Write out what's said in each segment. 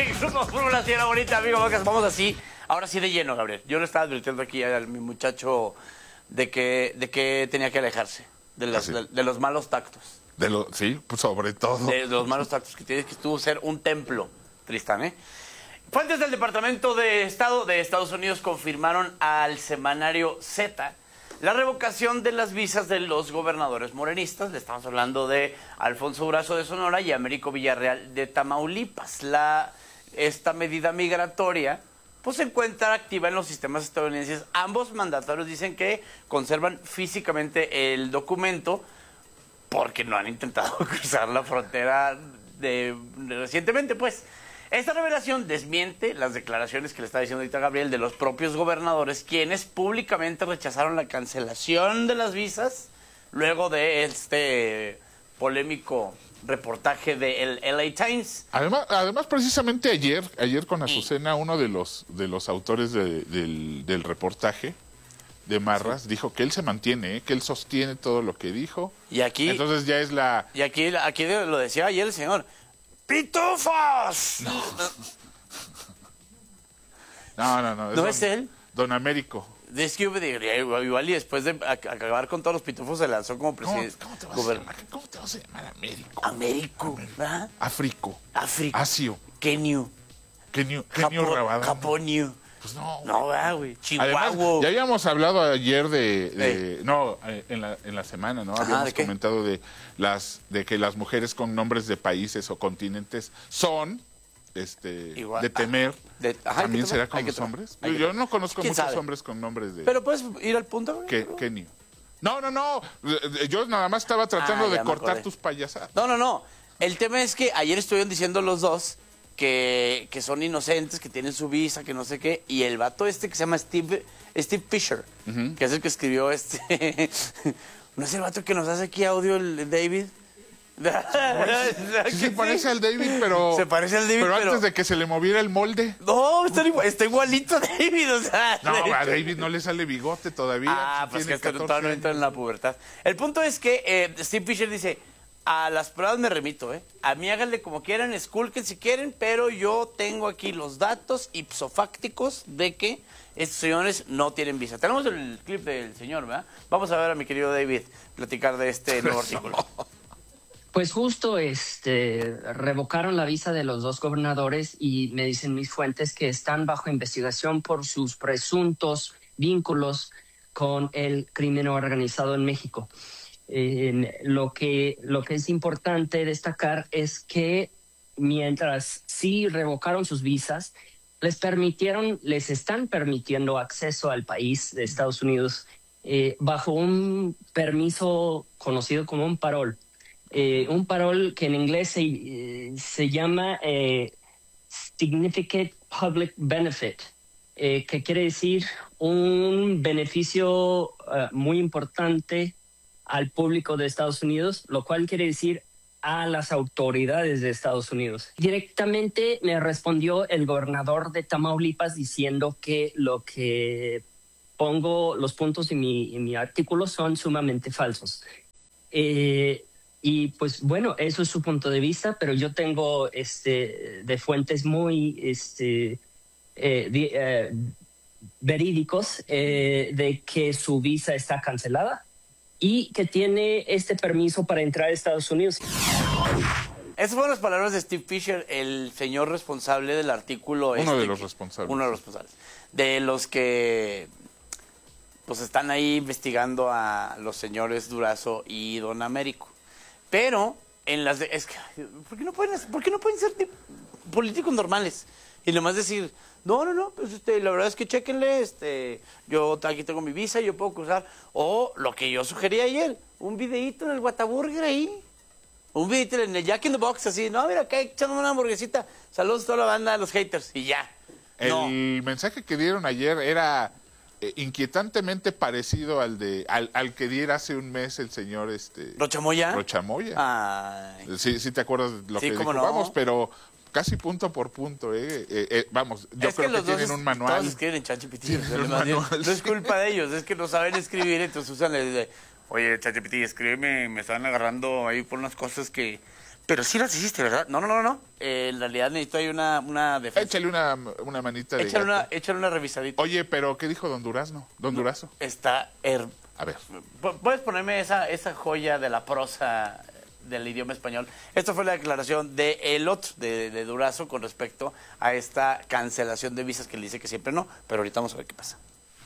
Grupo Fórmula, señora bonita, amigo. Vamos así, ahora sí de lleno, Gabriel. Yo le estaba advirtiendo aquí a mi muchacho de que tenía que alejarse de los malos tactos. Sí, pues sobre todo. De los malos tactos que tiene que estuvo ser un templo, Tristán, ¿eh? Fuentes del Departamento de Estado de Estados Unidos confirmaron al semanario Z la revocación de las visas de los gobernadores morenistas. Le estamos hablando de Alfonso Durazo de Sonora y Américo Villarreal de Tamaulipas. Esta medida migratoria pues se encuentra activa en los sistemas estadounidenses. Ambos mandatarios dicen que conservan físicamente el documento porque no han intentado cruzar la frontera recientemente, pues. Esta revelación desmiente las declaraciones que le está diciendo ahorita Gabriel de los propios gobernadores, quienes públicamente rechazaron la cancelación de las visas luego de este polémico reportaje del LA Times. Además precisamente ayer con Azucena, uno de los autores del reportaje de Marras, dijo que él se mantiene, que él sostiene todo lo que dijo. Y aquí... Entonces ya es la... Y aquí lo decía ayer el señor... ¡Pitufos! No. ¿No es él? Don Américo. Es que igual y después de acabar con todos los pitufos se lanzó como presidente. ¿Cómo te vas a llamar Américo? Américo, ¿verdad? Áfrico. Asio. Kenio Rabadán. Japonio. Pues no. No, güey. Chihuahua. Además, ya habíamos hablado ayer en la semana, ¿no? Habíamos comentado de que las mujeres con nombres de países o continentes son de temer. ¿También será con los hombres? Yo no conozco muchos hombres con nombres de... Pero puedes ir al punto, güey. Kenio. No. Yo nada más estaba tratando de cortar tus payasadas. No. El tema es que ayer estuvieron diciendo los dos que son inocentes, que tienen su visa, que no sé qué, y el vato que se llama Steve Fisher, que es el que escribió ¿no es el vato que nos hace aquí audio, el David? Sí, se parece al David, pero... Se parece al David, pero antes de que se le moviera el molde. No, está igualito David, o sea... No, a David no le sale bigote todavía. Pues que todavía no entra en la pubertad. El punto es que Steve Fisher dice... A las pruebas me remito, A mí háganle como quieran, esculquen si quieren, pero yo tengo aquí los datos ipsofácticos de que estos señores no tienen visa. Tenemos el clip del señor, ¿verdad? Vamos a ver a mi querido David platicar de este nuevo artículo. Pues justo revocaron la visa de los dos gobernadores y me dicen mis fuentes que están bajo investigación por sus presuntos vínculos con el crimen organizado en México. Lo que es importante destacar es que mientras sí revocaron sus visas, les están permitiendo acceso al país de Estados Unidos bajo un permiso conocido como un parol. Un parol que en inglés se llama Significant Public Benefit, que quiere decir un beneficio muy importante al público de Estados Unidos, lo cual quiere decir a las autoridades de Estados Unidos. Directamente me respondió el gobernador de Tamaulipas diciendo que lo que pongo, los puntos en mi artículo son sumamente falsos. Y pues bueno, eso es su punto de vista, pero yo tengo de fuentes muy verídicos de que su visa está cancelada y que tiene este permiso para entrar a Estados Unidos. Esas fueron las palabras de Steve Fisher, el señor responsable del artículo. Uno de los responsables. De los que pues están ahí investigando a los señores Durazo y Don Américo. Pero ¿por qué no pueden ser políticos normales? Y nomás decir, no, pues la verdad es que chéquenle, yo aquí tengo mi visa, yo puedo cruzar. O lo que yo sugerí ayer, un videíto en el Whataburger ahí. Un videíto en el Jack in the Box, así, no, mira, acá echando una hamburguesita. Saludos a toda la banda, a los haters, y ya. El mensaje que dieron ayer era inquietantemente parecido al que diera hace un mes el señor ¿Rochamoya? Ay. Sí, te acuerdas de lo que dijo. No. Vamos, pero casi punto por punto, vamos, yo creo que tienen un manual. Todos escriben en ChatGPT. No es culpa de ellos, es que no saben escribir, entonces usan oye, ChatGPT, escríbeme, me están agarrando ahí por unas cosas que Pero sí las hiciste, ¿verdad? No. En realidad necesito ahí una defensa. Échale una manita de Échale una revisadita. Oye, pero ¿qué dijo don Durazno? Don Durazo. Está... A ver. ¿Puedes ponerme esa joya de la prosa del idioma español? Esta fue la declaración de el otro, de Durazo, con respecto a esta cancelación de visas que le dice que siempre no. Pero ahorita vamos a ver qué pasa.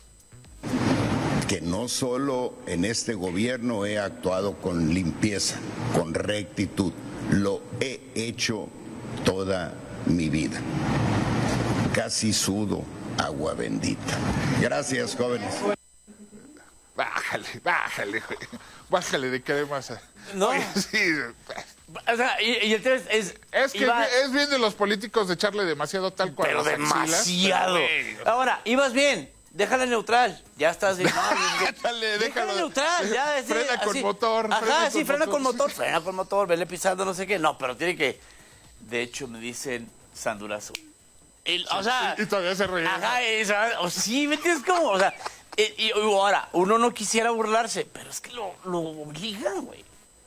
Que no solo en este gobierno he actuado con limpieza, con rectitud, lo he hecho toda mi vida. Casi sudo agua bendita. Gracias, jóvenes. Bájale de qué además. No. Oye, sí. O sea, y el tema es que es bien de los políticos de echarle demasiado tal cual. Pero demasiado. Ahora, ibas bien. Déjala neutral, ya estás bien. Déjala neutral, ya. Frena con motor. Ajá, sí, frena con motor, vele pisando, no sé qué. No, pero tiene que... De hecho, me dicen Sandurazo. O sea... Y todavía se ríe. Ajá, sí, ¿me entiendes cómo? O sea, y ahora, uno no quisiera burlarse, pero es que lo obligan, güey.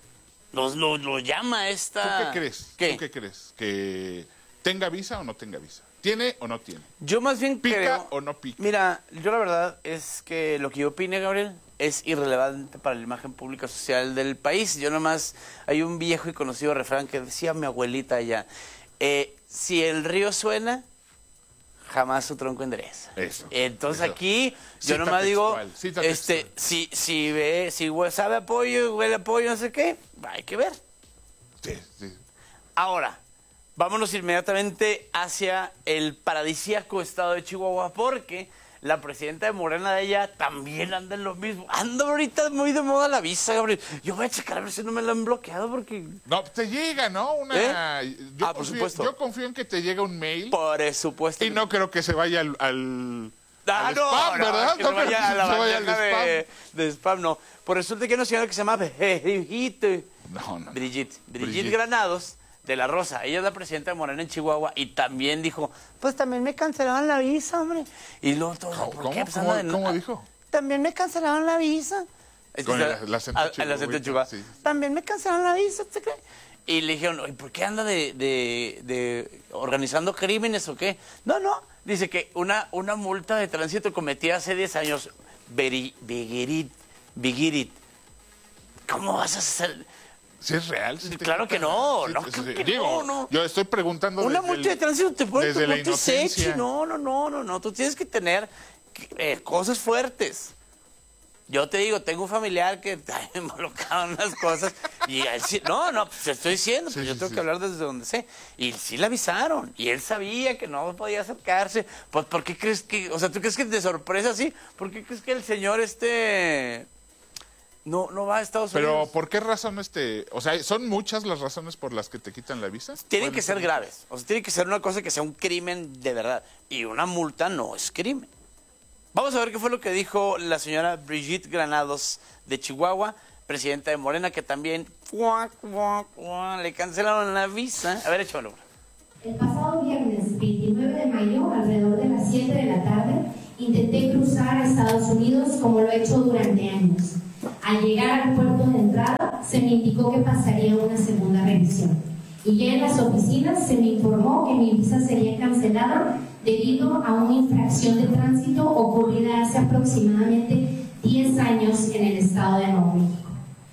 Lo llama esta... ¿Tú qué crees? ¿Tú qué crees? ¿Que tenga visa o no tenga visa? ¿Tiene o no tiene? Yo más bien ¿Pica creo... o no pica? Mira, yo la verdad es que lo que yo opine, Gabriel, es irrelevante para la imagen pública social del país. Yo nomás... Hay un viejo y conocido refrán que decía mi abuelita allá. Si el río suena, jamás su tronco endereza. Eso. Entonces eso. Aquí Cita yo nomás digo, textual. si sabe apoyo, huele apoyo, no sé qué, hay que ver. Sí. Ahora, vámonos inmediatamente hacia el paradisíaco estado de Chihuahua, porque la presidenta de Morena de ella también anda en lo mismo. Anda ahorita muy de moda la visa, Gabriel. Yo voy a checar a ver si no me la han bloqueado porque... No, te llega, ¿no? Por supuesto. Yo confío en que te llega un mail. Por supuesto. Y no creo que se vaya al spam, ¿verdad? Que no vaya a la bandeja spam. de spam, no. Por resulta que hay una señora que se llama Brigitte. No. Brigitte Granados, de La Rosa. Ella es la presidenta de Morena en Chihuahua y también dijo, pues también me cancelaron la visa, hombre. Y luego todo, ¿por qué? ¿Cómo dijo? También me cancelaron la visa. Con el acento Chihuahua. Sí. También me cancelaron la visa, ¿te crees? Y le dijeron, ¿y por qué anda de organizando crímenes o qué? No, dice que una multa de tránsito cometida hace 10 años. Bigirit. ¿Cómo vas a hacer...? ¿Sí es real? ¿Sí claro que no. No. Yo estoy preguntando una multa de tránsito te puede desde la inocencia. No. Tú tienes que tener cosas fuertes. Yo te digo, tengo un familiar que me involucraron unas cosas y él sí, pues te estoy diciendo, yo tengo que hablar desde donde sé. Y sí le avisaron y él sabía que no podía acercarse. Pues, ¿por qué crees que, o sea, tú crees que de sorpresa sí? ¿Por qué crees que el señor no va a Estados Unidos? Pero, ¿por qué razón o sea, son muchas las razones por las que te quitan la visa? Tienen que ser graves, o sea, tiene que ser una cosa que sea un crimen de verdad. Y una multa no es crimen. Vamos a ver qué fue lo que dijo la señora Brigitte Granados de Chihuahua, presidenta de Morena, que también le cancelaron la visa. A ver, échalo. El pasado viernes 29 de mayo, alrededor de las 7 de la tarde, intenté cruzar a Estados Unidos como lo he hecho durante años. Al llegar al puerto de entrada, se me indicó que pasaría una segunda revisión. Y ya en las oficinas se me informó que mi visa sería cancelada debido a una infracción de tránsito ocurrida hace aproximadamente 10 años en el estado de Nuevo México.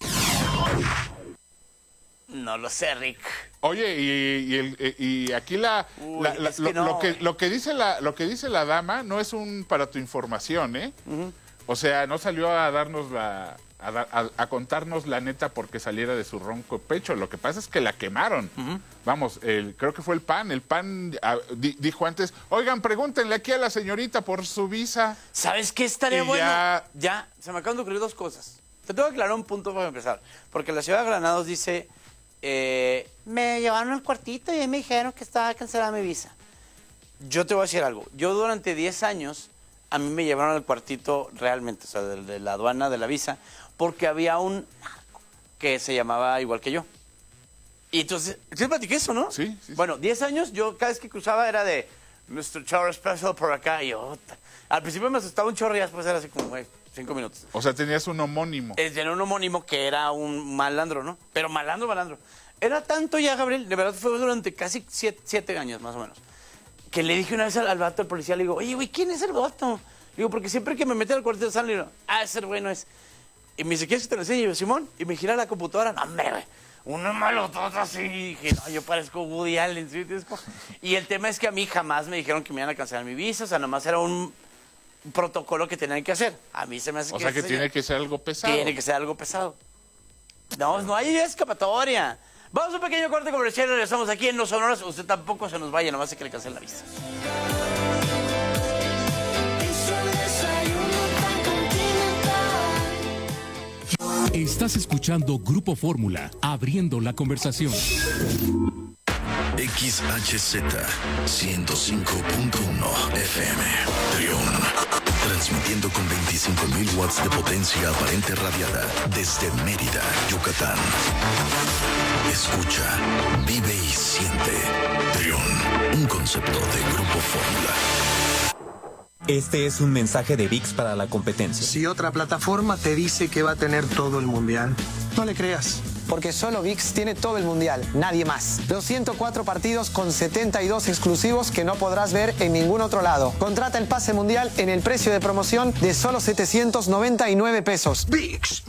No lo sé, Rick. Oye, y aquí lo que dice la dama no es para tu información, ¿eh? Uh-huh. O sea, no salió a darnos a contarnos la neta porque saliera de su ronco pecho. Lo que pasa es que la quemaron. Uh-huh. Vamos, creo que fue el PAN. El PAN dijo antes, oigan, pregúntenle aquí a la señorita por su visa. ¿Sabes qué estaría bueno? Ya, se me acaban de ocurrir dos cosas. Te tengo que aclarar un punto para empezar. Porque la ciudad de Granados dice, me llevaron al cuartito y me dijeron que estaba cancelada mi visa. Yo te voy a decir algo. Yo durante 10 años, a mí me llevaron al cuartito realmente, o sea, de la aduana de la visa, porque había un que se llamaba igual que yo. Y entonces, ¿sí platiqué eso, no? Sí. Bueno, 10 años, yo cada vez que cruzaba era de Mr. Chorro Special por acá. Y yo, al principio me asustaba un chorro y después era así como 5 minutos. O sea, tenías un homónimo. Tenía un homónimo que era un malandro, ¿no? Pero malandro. Era tanto ya, Gabriel, de verdad fue durante casi 7 años más o menos, que le dije una vez al vato, al policía, le digo, oye, güey, ¿quién es el vato? Le digo, porque siempre que me mete al cuartel de San, le digo, ese güey no es. Y me dice, ¿quieres que te lo enseñe? Y yo, Simón, y me gira la computadora, no, hombre, güey, uno malo todo así. Y dije, no, yo parezco Woody Allen. ¿Sí? Y el tema es que a mí jamás me dijeron que me iban a cancelar mi visa, o sea, nomás era un protocolo que tenían que hacer. A mí se me hace o sea que tiene que ser algo pesado. Tiene que ser algo pesado. No hay escapatoria. Vamos a un pequeño corte comercial y regresamos aquí en Los Sonoros. Usted tampoco se nos vaya, nomás es que le cancelen la visa. Estás escuchando Grupo Fórmula, abriendo la conversación. XHZ 105.1 FM, Trión. Transmitiendo con 25.000 watts de potencia aparente radiada desde Mérida, Yucatán. Escucha, vive y siente. Trión, un concepto de Grupo Fórmula. Este es un mensaje de ViX para la competencia. Si otra plataforma te dice que va a tener todo el mundial, no le creas. Porque solo ViX tiene todo el mundial, nadie más. Los 104 partidos con 72 exclusivos que no podrás ver en ningún otro lado. Contrata el pase mundial en el precio de promoción de solo 799 pesos. ViX.